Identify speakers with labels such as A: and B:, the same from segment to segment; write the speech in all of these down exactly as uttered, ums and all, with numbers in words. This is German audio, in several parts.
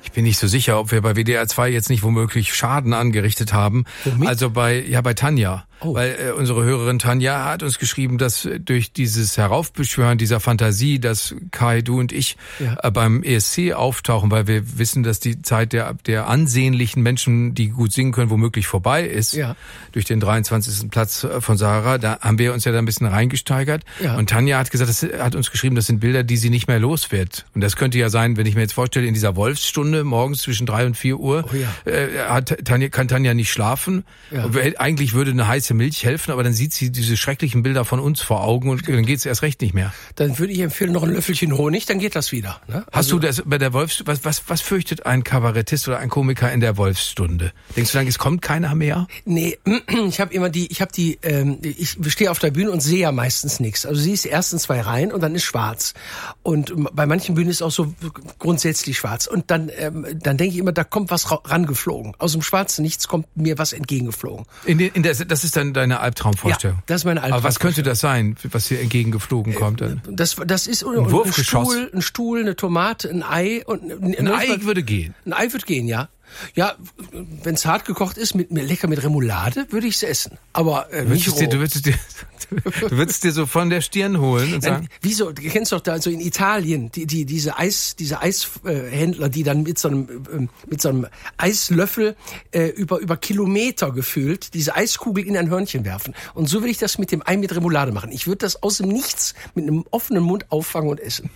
A: Ich bin nicht so sicher, ob wir bei W D R zwei jetzt nicht womöglich Schaden angerichtet haben.
B: Womit?
A: Also bei, ja, bei Tanja. Oh. Weil äh, unsere Hörerin Tanja hat uns geschrieben, dass äh, durch dieses Heraufbeschwören dieser Fantasie, dass Kai, du und ich ja. äh, beim E S C auftauchen, weil wir wissen, dass die Zeit der der ansehnlichen Menschen, die gut singen können, womöglich vorbei ist, ja. durch den dreiundzwanzigsten Platz von Sarah, da haben wir uns ja da ein bisschen reingesteigert. Ja. Und Tanja hat gesagt, das hat uns geschrieben, das sind Bilder, die sie nicht mehr los wird. Und das könnte ja sein, wenn ich mir jetzt vorstelle, in dieser Wolfsstunde morgens zwischen drei und vier Uhr oh ja. äh, hat Tanja, kann Tanja nicht schlafen. Ja. Eigentlich würde eine heiße Milch helfen, aber dann sieht sie diese schrecklichen Bilder von uns vor Augen und dann geht es erst recht nicht mehr.
B: Dann würde ich empfehlen, noch ein Löffelchen Honig, dann geht das wieder. Ne?
A: Hast also, du das bei der Wolfsstunde, was, was, was fürchtet ein Kabarettist oder ein Komiker in der Wolfsstunde? Denkst du dann, es kommt keiner mehr?
B: Nee, ich habe immer die, ich habe die, ähm, ich stehe auf der Bühne und sehe ja meistens nichts. Also sie ist erst in zwei Reihen und dann ist schwarz. Und bei manchen Bühnen ist auch so grundsätzlich schwarz. Und dann, ähm, dann denke ich immer, da kommt was rangeflogen. Aus dem schwarzen Nichts kommt mir was entgegengeflogen.
A: In, der, in der, das ist dann deine Albtraumvorstellung?
B: Ja, das ist meine Albtraumvorstellung.
A: Aber was könnte das sein, was hier entgegengeflogen kommt? Dann?
B: Das, das ist
A: ein, ein Wurfgeschoss.
B: Stuhl, ein Stuhl, eine Tomate, ein Ei. Und
A: ein, ein Ei würde gehen?
B: Ein Ei würde gehen, ja. Ja, wenn es hart gekocht ist, mit, mit lecker mit Remoulade, würde ich es essen. Aber äh, nicht roh.
A: Dir, du würdest dir, du würdest dir so von der Stirn holen und sagen.
B: Nein, wieso? Du kennst doch da so in Italien die die diese Eis diese Eishändler, die dann mit so einem mit so einem Eislöffel äh, über über Kilometer gefühlt diese Eiskugel in ein Hörnchen werfen. Und so will ich das mit dem Ei mit Remoulade machen. Ich würde das aus dem Nichts mit einem offenen Mund auffangen und essen.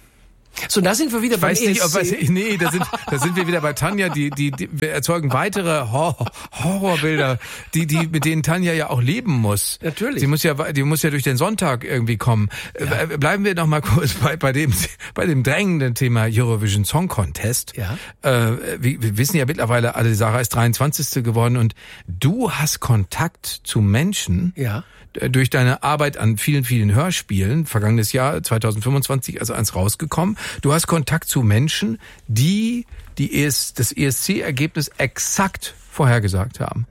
B: So, da sind wir wieder beim
A: E S C. Nicht, ob, nee, da sind, da sind wir wieder bei Tanja, die, die, die wir erzeugen weitere Horror, Horrorbilder, die, die, mit denen Tanja ja auch leben muss.
B: Natürlich.
A: Sie muss ja, die muss ja durch den Sonntag irgendwie kommen. Ja. Bleiben wir noch mal kurz bei, bei dem, bei dem drängenden Thema Eurovision Song Contest.
B: Ja.
A: Äh, wir, wir wissen ja mittlerweile, alle Sarah ist dreiundzwanzigste geworden und du hast Kontakt zu Menschen.
B: Ja.
A: Durch deine Arbeit an vielen, vielen Hörspielen, vergangenes Jahr zweitausendfünfundzwanzig, also eins rausgekommen. Du hast Kontakt zu Menschen, die, die E S, das E S C-Ergebnis exakt vorhergesagt haben.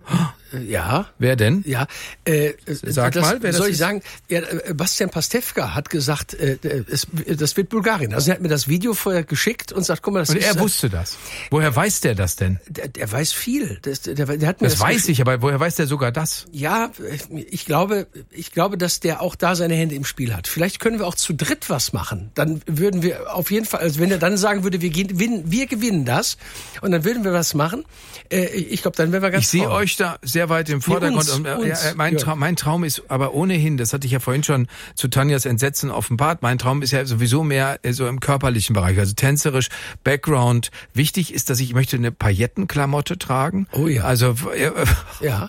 B: Ja.
A: Wer denn?
B: Ja. Äh,
A: Sag
B: das,
A: mal, wer das
B: soll
A: ist?
B: ich sagen? Ja, Bastian Pastewka hat gesagt, äh, es, das wird Bulgarien. Also er hat mir das Video vorher geschickt und sagt, guck mal, das
A: und
B: ist...
A: Und er wusste das. Woher weiß der das denn?
B: Der, der weiß viel. Das, der, der hat mir
A: das,
B: das
A: weiß ich, aber woher weiß der sogar das?
B: Ja, ich glaube, ich glaube, dass der auch da seine Hände im Spiel hat. Vielleicht können wir auch zu dritt was machen. Dann würden wir auf jeden Fall, also wenn er dann sagen würde, wir gewinnen, wir gewinnen das und dann würden wir was machen. Äh, ich glaube, dann wären wir ganz
A: Ich sehe euch da sehr weit im Vordergrund.
B: Nee, uns,
A: und, äh,
B: uns,
A: ja, mein, Traum, mein Traum ist aber ohnehin, das hatte ich ja vorhin schon zu Tanjas Entsetzen offenbart, mein Traum ist ja sowieso mehr so im körperlichen Bereich, also tänzerisch, Background. Wichtig ist, dass ich, ich möchte eine Paillettenklamotte tragen.
B: Oh ja.
A: Also äh,
B: ja.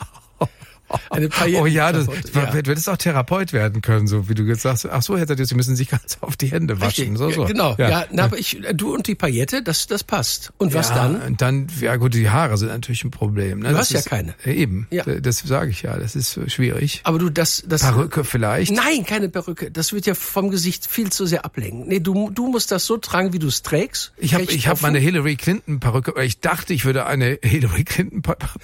B: Eine
A: oh ja, das, ja. Du hättest auch Therapeut werden können, so wie du jetzt sagst. Ach so, Herr Sadius, Sie müssen sich ganz auf die Hände waschen.
B: Richtig,
A: so, so.
B: Genau,
A: ja.
B: ja, na, aber ich, du und die Paillette, das, das passt. Und was
A: ja,
B: dann?
A: Und dann, ja gut, die Haare sind natürlich ein Problem. Ne?
B: Du
A: das
B: hast
A: ist,
B: ja keine.
A: Eben,
B: ja.
A: das sage ich ja, das ist schwierig.
B: Aber du, das, das...
A: Perücke vielleicht?
B: Nein, keine Perücke. Das wird ja vom Gesicht viel zu sehr ablenken. Nee, du, du musst das so tragen, wie du es trägst.
A: Ich habe ich hab meine Hillary Clinton Perücke, ich dachte, ich würde eine Hillary Clinton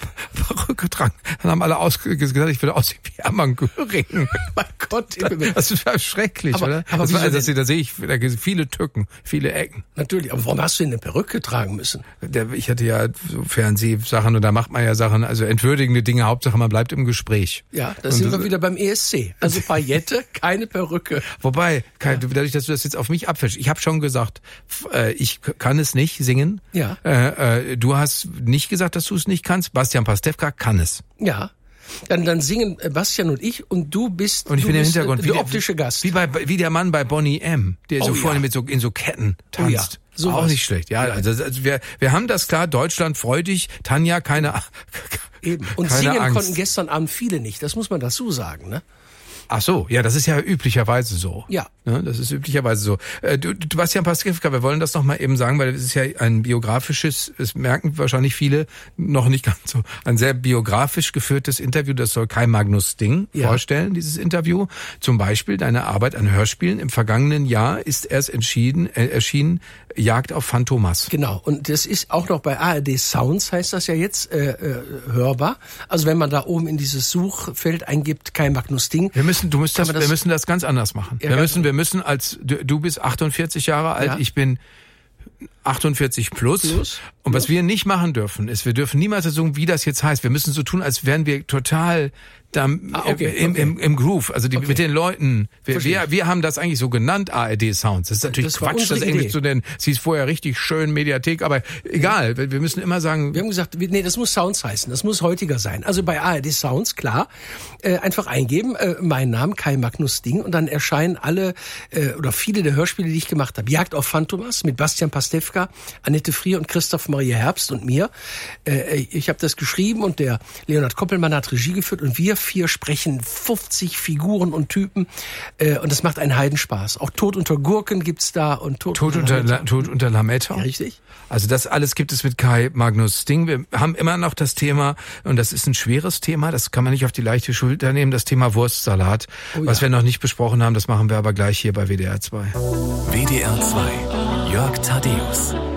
A: Perücke tragen. Dann haben alle gesagt, ich würde aussehen wie Hermann Göring.
B: Mein Gott.
A: Das ist schrecklich,
B: aber,
A: oder?
B: Aber
A: das war, also, da sehe ich da viele Tücken, viele Ecken.
B: Natürlich, aber warum hast du denn eine Perücke tragen müssen?
A: Der, ich hatte ja so Fernsehsachen und da macht man ja Sachen, also entwürdigende Dinge, Hauptsache man bleibt im Gespräch.
B: Ja, da sind wir wieder beim E S C. Also Paillette, keine Perücke.
A: Wobei, kein, ja. dadurch, dass du das jetzt auf mich abfällst, ich habe schon gesagt, äh, ich kann es nicht singen.
B: Ja.
A: Äh, äh, du hast nicht gesagt, dass du es nicht kannst. Bastian Pastewka kann es.
B: Ja. Dann, dann singen Bastian und ich und du bist,
A: und ich
B: du
A: bin
B: bist
A: im Hintergrund,
B: der
A: wie
B: optische
A: der,
B: Gast.
A: Wie, bei, wie der Mann bei Boney M., der oh, so vorne ja. mit so in so Ketten tanzt. Oh ja. So auch was. Nicht schlecht. Ja, also, also wir, wir haben das klar, Deutschland freudig, Tanja keine
B: Eben. Und
A: keine
B: singen
A: Angst.
B: Konnten gestern Abend viele nicht, das muss man dazu sagen, ne?
A: Ach so, ja, das ist ja üblicherweise so.
B: Ja.
A: Ne, das ist üblicherweise so. Äh, du, du, Bastian Pastewka, wir wollen das noch mal eben sagen, weil es ist ja ein biografisches, es merken wahrscheinlich viele noch nicht ganz so, ein sehr biografisch geführtes Interview, das soll Kai Magnus Ding ja. vorstellen, dieses Interview. Zum Beispiel deine Arbeit an Hörspielen. Im vergangenen Jahr ist erst entschieden, äh, erschienen Jagd auf Phantomas.
B: Genau, und das ist auch noch bei A R D Sounds, heißt das ja jetzt, äh, äh, hörbar. Also wenn man da oben in dieses Suchfeld eingibt, Kai Magnus Ding.
A: Wir müssen, du musst das, das, wir müssen das ganz anders machen.
B: Ja,
A: wir müssen, wir müssen als, du, du bist achtundvierzig Jahre alt, ja. ich bin achtundvierzig plus. plus. Und was wir nicht machen dürfen, ist, wir dürfen niemals sagen, wie das jetzt heißt. Wir müssen so tun, als wären wir total da ah, okay, im, okay. Im, im Groove. Also die, okay. mit den Leuten. Wir, wir, wir haben das eigentlich so genannt, A R D Sounds. Das ist natürlich das Quatsch, das Englisch zu nennen. Sie ist vorher richtig schön, Mediathek, aber egal. Wir müssen immer sagen...
B: Wir haben gesagt, nee, das muss Sounds heißen. Das muss heutiger sein. Also bei A R D Sounds, klar, äh, einfach eingeben, äh, mein Name, Kai Magnus Ding, und dann erscheinen alle äh, oder viele der Hörspiele, die ich gemacht habe. Jagd auf Phantomas mit Bastian Pastewka, Annette Frier und Christoph Maria Herbst und mir. Äh, ich habe das geschrieben und der Leonhard Koppelmann hat Regie geführt und wir vier sprechen fünfzig Figuren und Typen äh, und das macht einen Heidenspaß. Auch Tod unter Gurken gibt's da und Tod,
A: Tod unter, unter, La- Tod unter Lametta.
B: Ja, richtig.
A: Also das alles gibt es mit Kai Magnus Ding. Wir haben immer noch das Thema, und das ist ein schweres Thema, das kann man nicht auf die leichte Schulter nehmen, das Thema Wurstsalat. Oh, was ja. wir noch nicht besprochen haben, das machen wir aber gleich hier bei W D R zwei.
C: W D R zwei, Jörg Thaddeus.